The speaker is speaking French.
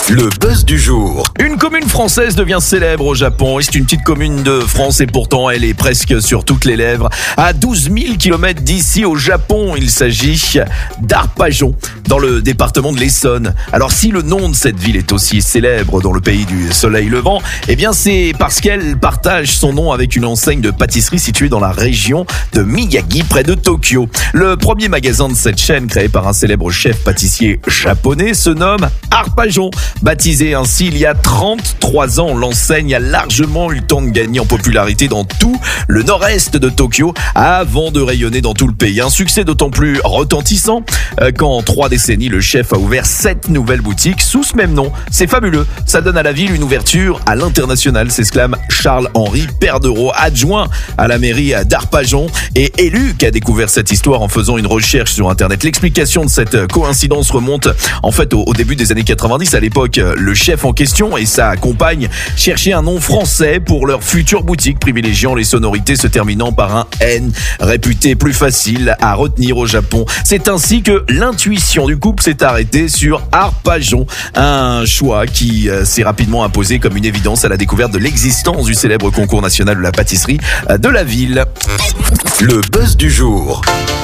Le buzz du jour. Une commune française devient célèbre au Japon. Et c'est une petite commune de France et pourtant elle est presque sur toutes les lèvres. À 12 000 km d'ici au Japon, il s'agit d'Arpajon, dans le département de l'Essonne. Alors si le nom de cette ville est aussi célèbre dans le pays du soleil levant, eh bien c'est parce qu'elle partage son nom avec une enseigne de pâtisserie située dans la région de Miyagi, près de Tokyo. Le premier magasin de cette chaîne, créé par un célèbre chef pâtissier japonais, se nomme Arpajon. Baptisée ainsi il y a 33 ans, l'enseigne a largement eu le temps de gagner en popularité dans tout le nord-est de Tokyo avant de rayonner dans tout le pays. Un succès d'autant plus retentissant qu'en 3 décennies, le chef a ouvert 7 nouvelles boutiques sous ce même nom. C'est fabuleux, ça donne à la ville une ouverture à l'international, s'exclame Charles-Henri Perdereau, adjoint à la mairie d'Arpajon et élu qui a découvert cette histoire en faisant une recherche sur internet. L'explication de cette coïncidence remonte en fait au début des années 90. À l'époque, le chef en question et sa compagne cherchaient un nom français pour leur future boutique, privilégiant les sonorités se terminant par un N, réputé plus facile à retenir au Japon. C'est ainsi que l'intuition du couple s'est arrêtée sur Arpajon, un choix qui s'est rapidement imposé comme une évidence à la découverte de l'existence du célèbre concours national de la pâtisserie de la ville. Le buzz du jour.